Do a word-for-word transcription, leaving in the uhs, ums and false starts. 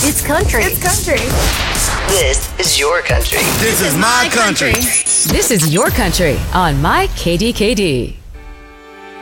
It's country. It's country. This is your country. This is my country. This is your country on My K D K D.